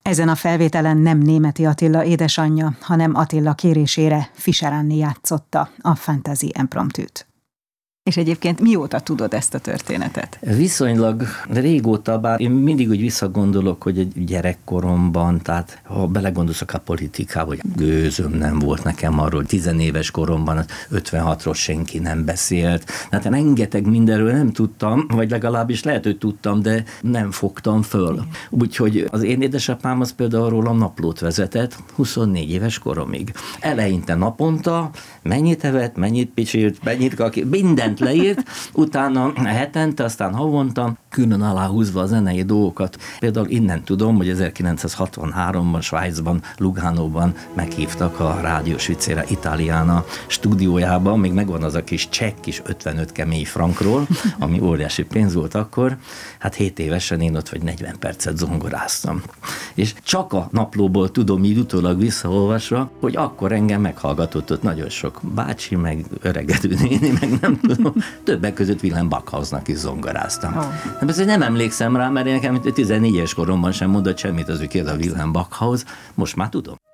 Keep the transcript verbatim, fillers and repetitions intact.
Ezen a felvételen nem Németi Attila édesanyja, hanem Attila kérésére Fischer Anni játszotta a Fantasy Impromptűt. És egyébként mióta tudod ezt a történetet? Viszonylag régóta, bár én mindig úgy visszagondolok, hogy egy gyerekkoromban, tehát ha belegondolsz a politikába, hogy gőzöm nem volt nekem arról, tizenéves koromban ötvenhatról senki nem beszélt. Tehát rengeteg mindenről nem tudtam, vagy legalábbis lehet, hogy tudtam, de nem fogtam föl. Úgyhogy az én édesapám az például rólam naplót vezetett huszonnégy éves koromig. Eleinte naponta mennyit evett, mennyit picsilt, mennyit kakít, mindent leírt, utána hetente, aztán havonta külön aláhúzva a zenei dolgokat. Például innen tudom, hogy ezerkilencszázhatvanháromban Svájcban, Lugánóban meghívtak a rádiós viccére Itáliána stúdiójában, még megvan az a kis csekk kis ötvenöt kemény frankról, ami óriási pénz volt akkor. Hát hét évesen én ott vagy negyven percet zongoráztam. És csak a naplóból tudom így utólag visszaolvasva, hogy akkor engem meghallgatott ott nagyon sok bácsi, meg öregedő néni, meg nem tudom. Többek között Wilhelm Backhausnak is zongoráztam. Oh. De nem emlékszem rá, mert nekem tizennégy éves koromban sem mondott semmit az ügykér a Wilhelm Backhaus, most már tudom.